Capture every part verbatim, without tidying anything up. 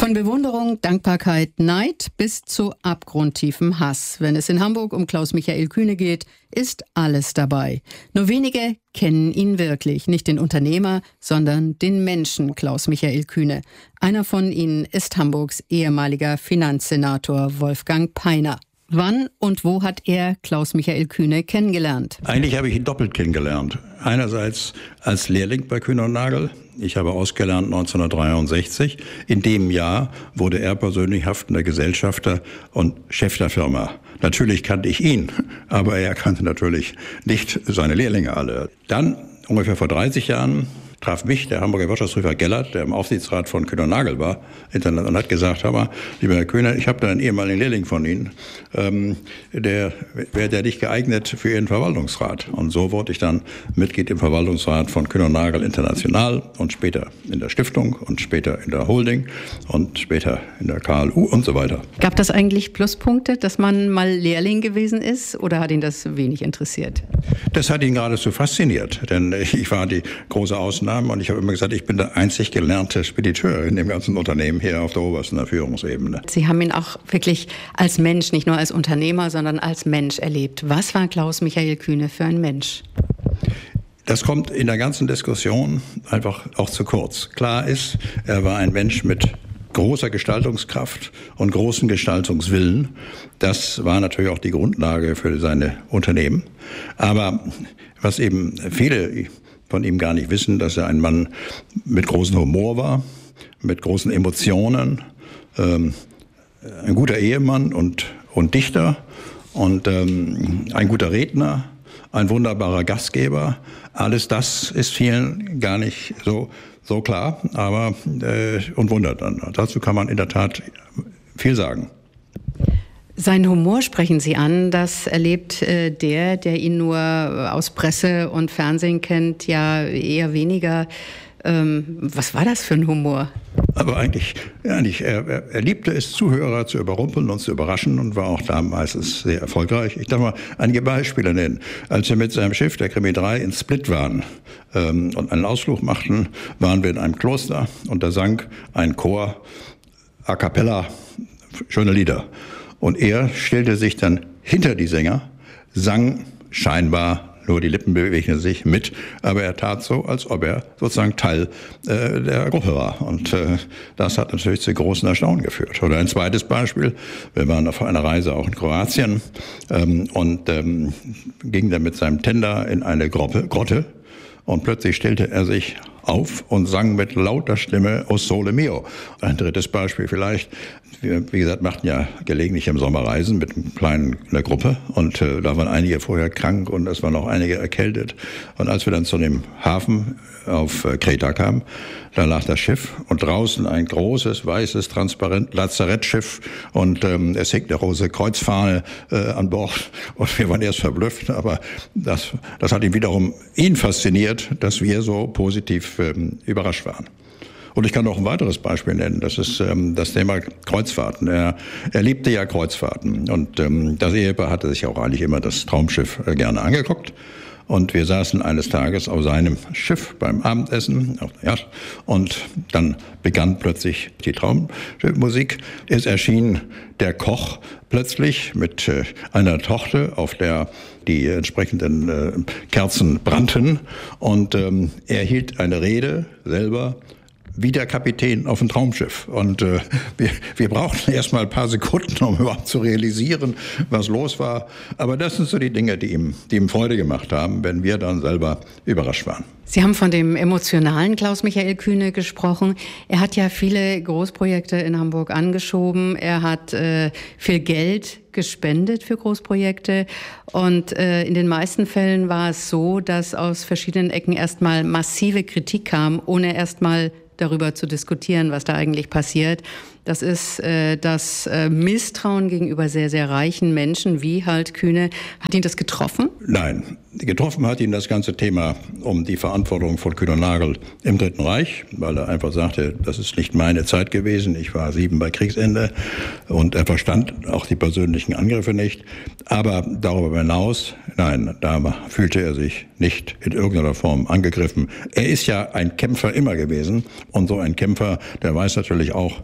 Von Bewunderung, Dankbarkeit, Neid bis zu abgrundtiefem Hass. Wenn es in Hamburg um Klaus-Michael Kühne geht, ist alles dabei. Nur wenige kennen ihn wirklich. Nicht den Unternehmer, sondern den Menschen Klaus-Michael Kühne. Einer von ihnen ist Hamburgs ehemaliger Finanzsenator Wolfgang Peiner. Wann und wo hat er Klaus-Michael Kühne kennengelernt? Eigentlich habe ich ihn doppelt kennengelernt. Einerseits als Lehrling bei Kühne und Nagel. Ich habe ausgelernt neunzehnhundertdreiundsechzig. In dem Jahr wurde er persönlich haftender Gesellschafter und Chef der Firma. Natürlich kannte ich ihn, aber er kannte natürlich nicht seine Lehrlinge alle. Dann, ungefähr vor dreißig Jahren, traf mich der Hamburger Wirtschaftsprüfer Gellert, der im Aufsichtsrat von Kühne und Nagel war, und hat gesagt, hör mal, lieber Herr Kühne, ich habe da einen ehemaligen Lehrling von Ihnen, ähm, der wäre der nicht geeignet für Ihren Verwaltungsrat. Und so wurde ich dann Mitglied im Verwaltungsrat von Kühne und Nagel International und später in der Stiftung und später in der Holding und später in der K L U und so weiter. Gab das eigentlich Pluspunkte, dass man mal Lehrling gewesen ist, oder hat ihn das wenig interessiert? Das hat ihn geradezu fasziniert, denn ich war die große Ausnahme. Und ich habe immer gesagt, ich bin der einzig gelernte Spediteur in dem ganzen Unternehmen hier auf der obersten Führungsebene. Sie haben ihn auch wirklich als Mensch, nicht nur als Unternehmer, sondern als Mensch erlebt. Was war Klaus-Michael Kühne für ein Mensch? Das kommt in der ganzen Diskussion einfach auch zu kurz. Klar ist, er war ein Mensch mit großer Gestaltungskraft und großen Gestaltungswillen. Das war natürlich auch die Grundlage für seine Unternehmen. Aber was eben viele von ihm gar nicht wissen, dass er ein Mann mit großem Humor war, mit großen Emotionen, ähm, ein guter Ehemann und, und Dichter und ähm, ein guter Redner, ein wunderbarer Gastgeber. Alles das ist vielen gar nicht so, so klar, aber äh, und wundert dann. Dazu kann man in der Tat viel sagen. Seinen Humor sprechen Sie an, das erlebt äh, der, der ihn nur aus Presse und Fernsehen kennt, ja eher weniger. Ähm, was war das für ein Humor? Aber eigentlich, ja, nicht. Er, er, er liebte es, Zuhörer zu überrumpeln und zu überraschen und war auch da meistens sehr erfolgreich. Ich darf mal einige Beispiele nennen. Als wir mit seinem Schiff, der Krimi drei, in Split waren ähm, und einen Ausflug machten, waren wir in einem Kloster und da sang ein Chor a cappella schöne Lieder. Und er stellte sich dann hinter die Sänger, sang scheinbar, nur die Lippen bewegten sich mit, aber er tat so, als ob er sozusagen Teil äh, der Gruppe war. Und äh, das hat natürlich zu großen Erstaunen geführt. Oder ein zweites Beispiel, wir waren auf einer Reise auch in Kroatien ähm, und ähm, gingen dann mit seinem Tender in eine Grotte, Grotte und plötzlich stellte er sich auf und sang mit lauter Stimme O Sole Mio. Ein drittes Beispiel vielleicht. Wir, wie gesagt, machten ja gelegentlich im Sommer Reisen mit einem kleinen einer Gruppe und äh, da waren einige vorher krank und es waren auch einige erkältet. Und als wir dann zu dem Hafen auf äh, Kreta kamen, da lag das Schiff und draußen ein großes, weißes, transparent Lazarettschiff und ähm, es hing eine große Kreuzfahne äh, an Bord und wir waren erst verblüfft, aber das, das hat ihn wiederum ihn fasziniert, dass wir so positiv ähm, überrascht waren. Und ich kann noch ein weiteres Beispiel nennen, das ist ähm, das Thema Kreuzfahrten. Er, er liebte ja Kreuzfahrten und ähm, das Ehepaar hatte sich auch eigentlich immer das Traumschiff äh, gerne angeguckt. Und wir saßen eines Tages auf seinem Schiff beim Abendessen auf der Yacht und dann begann plötzlich die Traummusik. Es erschien der Koch plötzlich mit äh, einer Tochter, auf der die entsprechenden äh, Kerzen brannten und ähm, er hielt eine Rede selber wie der Kapitän auf dem Traumschiff. Und äh, wir, wir brauchten erst mal ein paar Sekunden, um überhaupt zu realisieren, was los war. Aber das sind so die Dinge, die ihm, die ihm Freude gemacht haben, wenn wir dann selber überrascht waren. Sie haben von dem emotionalen Klaus-Michael Kühne gesprochen. Er hat ja viele Großprojekte in Hamburg angeschoben. Er hat äh, viel Geld gespendet für Großprojekte. Und äh, in den meisten Fällen war es so, dass aus verschiedenen Ecken erstmal massive Kritik kam, ohne erstmal darüber zu diskutieren, was da eigentlich passiert. Das ist äh, das äh, Misstrauen gegenüber sehr, sehr reichen Menschen, wie halt Kühne. Hat ihn das getroffen? Nein, getroffen hat ihn das ganze Thema um die Verantwortung von Kühne und Nagel im Dritten Reich, weil er einfach sagte, das ist nicht meine Zeit gewesen. Ich war sieben bei Kriegsende und er verstand auch die persönlichen Angriffe nicht. Aber darüber hinaus, nein, da fühlte er sich nicht in irgendeiner Form angegriffen. Er ist ja ein Kämpfer immer gewesen und so ein Kämpfer, der weiß natürlich auch, dass er mal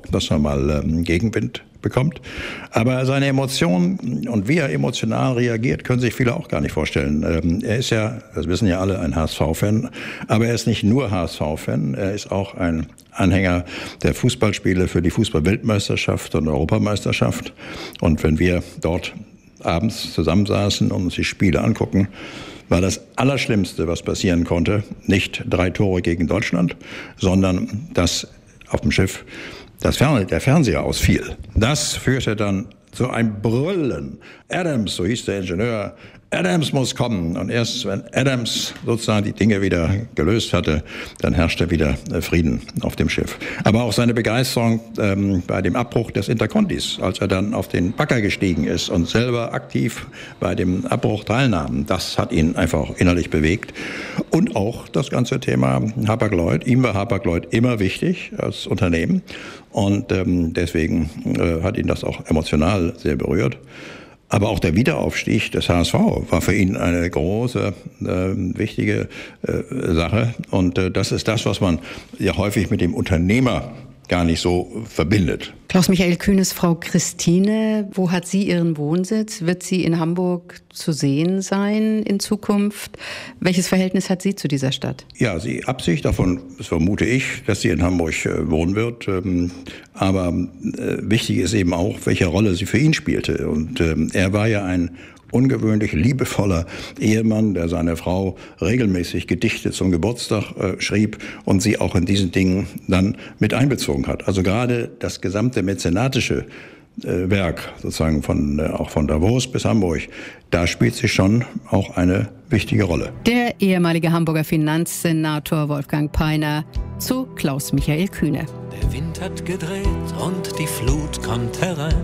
mal ähm, Gegenwind bekommt. Aber seine Emotionen und wie er emotional reagiert, können sich viele auch gar nicht vorstellen. Ähm, er ist ja, das wissen ja alle, ein H S V-Fan, aber er ist nicht nur H S V-Fan, er ist auch ein Anhänger der Fußballspiele für die Fußball-Weltmeisterschaft und Europameisterschaft. Und wenn wir dort abends zusammensaßen und uns die Spiele angucken, war das Allerschlimmste, was passieren konnte, nicht drei Tore gegen Deutschland, sondern dass auf dem Schiff das Fern- der Fernseher ausfiel. Das führte dann zu einem Brüllen. Adams, so hieß der Ingenieur, Adams muss kommen. Und erst wenn Adams sozusagen die Dinge wieder gelöst hatte, dann herrschte wieder Frieden auf dem Schiff. Aber auch seine Begeisterung ähm, bei dem Abbruch des Intercontis, als er dann auf den Bagger gestiegen ist und selber aktiv bei dem Abbruch teilnahm, das hat ihn einfach innerlich bewegt. Und auch das ganze Thema Hapag-Lloyd. Ihm war Hapag-Lloyd immer wichtig als Unternehmen. Und ähm, deswegen äh, hat ihn das auch emotional sehr berührt. Aber auch der Wiederaufstieg des H S V war für ihn eine große, äh, wichtige äh, Sache. Und äh, das ist das, was man ja häufig mit dem Unternehmer gar nicht so verbindet. Klaus-Michael Kühnes Frau Christine, wo hat sie ihren Wohnsitz? Wird sie in Hamburg zu sehen sein in Zukunft? Welches Verhältnis hat sie zu dieser Stadt? Ja, sie Absicht, davon vermute ich, dass sie in Hamburg äh, wohnen wird. Ähm, aber äh, wichtig ist eben auch, welche Rolle sie für ihn spielte. Und ähm, er war ja ein ungewöhnlich liebevoller Ehemann, der seine Frau regelmäßig Gedichte zum Geburtstag äh, schrieb und sie auch in diesen Dingen dann mit einbezogen hat. Also gerade das gesamte mäzenatische äh, Werk, sozusagen von, äh, auch von Davos bis Hamburg, da spielt sie schon auch eine wichtige Rolle. Der ehemalige Hamburger Finanzsenator Wolfgang Peiner zu Klaus-Michael Kühne. Der Wind hat gedreht und die Flut kommt herein.